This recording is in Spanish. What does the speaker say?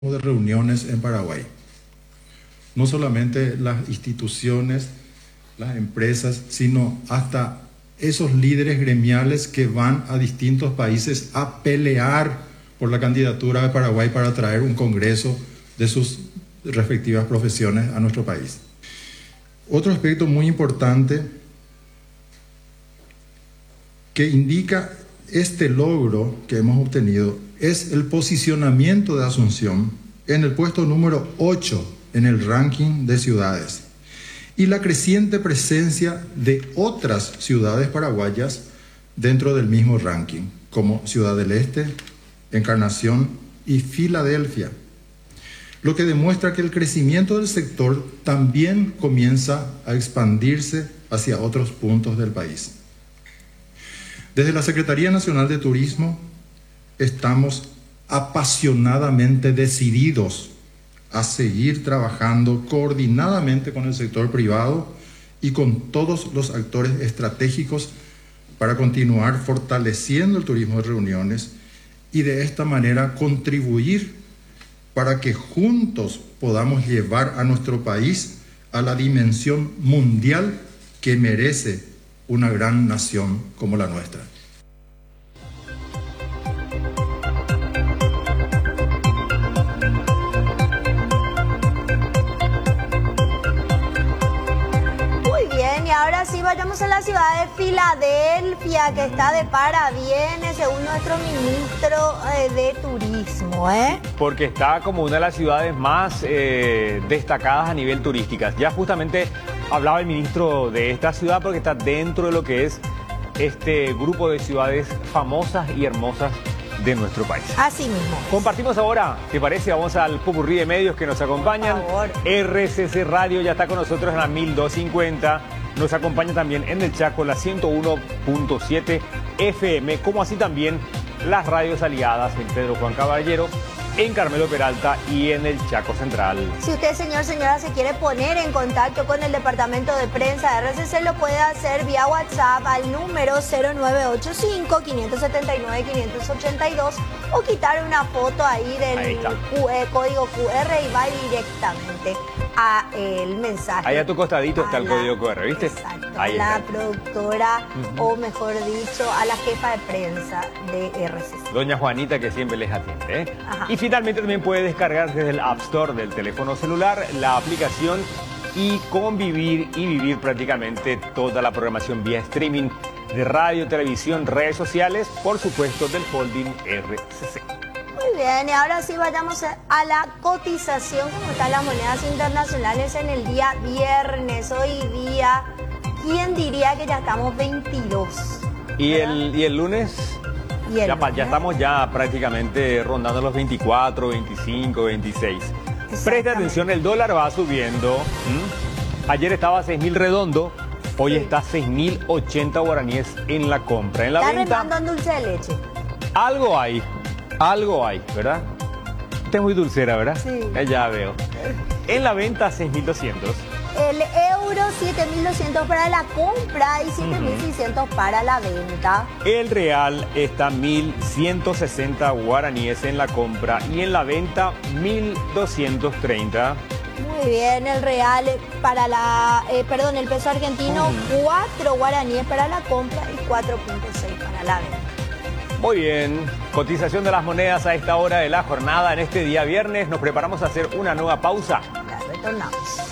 de reuniones en Paraguay. No solamente las instituciones, las empresas, sino hasta esos líderes gremiales que van a distintos países a pelear por la candidatura de Paraguay para traer un congreso de sus respectivas profesiones a nuestro país. Otro aspecto muy importante que indica este logro que hemos obtenido es el posicionamiento de Asunción en el puesto número 8 en el ranking de ciudades y la creciente presencia de otras ciudades paraguayas dentro del mismo ranking, como Ciudad del Este, Encarnación y Filadelfia, lo que demuestra que el crecimiento del sector también comienza a expandirse hacia otros puntos del país. Desde la Secretaría Nacional de Turismo estamos apasionadamente decididos a seguir trabajando coordinadamente con el sector privado y con todos los actores estratégicos para continuar fortaleciendo el turismo de reuniones y de esta manera contribuir para que juntos podamos llevar a nuestro país a la dimensión mundial que merece una gran nación como la nuestra. Ahora sí, vayamos a la ciudad de Filadelfia, que está de parabienes, según nuestro ministro de Turismo, Porque está como una de las ciudades más destacadas a nivel turística. Ya justamente hablaba el ministro de esta ciudad porque está dentro de lo que es este grupo de ciudades famosas y hermosas de nuestro país. Así mismo. Compartimos ahora, ¿te parece? Vamos al popurrí de medios que nos acompañan. Por favor. RCC Radio ya está con nosotros en la 1250. Nos acompaña también en el Chaco la 101.7 FM, como así también las radios aliadas en Pedro Juan Caballero, en Carmelo Peralta y en el Chaco Central. Si usted, señora, se quiere poner en contacto con el departamento de prensa de RCC, lo puede hacer vía WhatsApp al número 0985-579-582 o quitar una foto ahí del código QR y va directamente a el mensaje. Ahí a tu costadito está el código QR, ¿viste? Exacto, ahí a la está. Productora, o mejor dicho, a la jefa de prensa de RCC. Doña Juanita, que siempre les atiende, Ajá. Y finalmente también puede descargar desde el App Store del teléfono celular la aplicación y convivir y vivir prácticamente toda la programación vía streaming de radio, televisión, redes sociales, por supuesto del holding RCC. Muy bien, y ahora sí vayamos a la cotización, como están las monedas internacionales en el día viernes. Hoy día, ¿quién diría que ya estamos 22? ¿Y el lunes? Ya estamos ya prácticamente rondando los 24, 25, 26. Preste atención, el dólar va subiendo. Ayer estaba a 6.000 redondo, hoy está a 6.080 guaraníes en la compra. En la está venta, remando en dulce de leche. algo hay, ¿verdad? Usted es muy dulcera, ¿verdad? Sí. Ya veo. En la venta, 6.200. El euro, 7.200 para la compra y 7.600 para la venta. El real está 1.160 guaraníes en la compra y en la venta 1.230. Muy bien, el real para el peso argentino, 4 guaraníes para la compra y 4.6 para la venta. Muy bien, cotización de las monedas a esta hora de la jornada en este día viernes. Nos preparamos a hacer una nueva pausa. Ya retornamos.